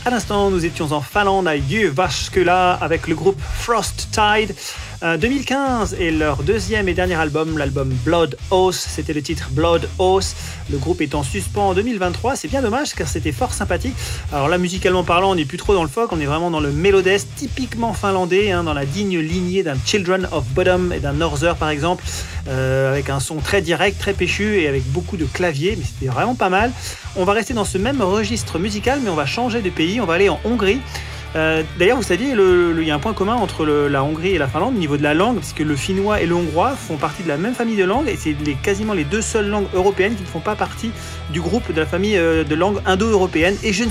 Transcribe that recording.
À l'instant, nous étions en Finlande à Jyväskylä avec le groupe Frost Tide. 2015 et leur deuxième et dernier album, l'album Blood Oath. C'était le titre Blood Oath. Le groupe est en suspens en 2023. C'est bien dommage car c'était fort sympathique. Alors là, musicalement parlant, on n'est plus trop dans le folk. On est vraiment dans le melodesque typiquement finlandais, dans la digne lignée d'un Children of Bodom et d'un Norther par exemple, avec un son très direct, très péchu et avec beaucoup de claviers. Mais c'était vraiment pas mal. On va rester dans ce même registre musical, mais on va changer de pays. On va aller en Hongrie. D'ailleurs, vous saviez, il y a un point commun entre la Hongrie et la Finlande au niveau de la langue, puisque le finnois et le hongrois font partie de la même famille de langues, et c'est quasiment les deux seules langues européennes qui ne font pas partie du groupe de la famille de langues indo-européennes. Et je ne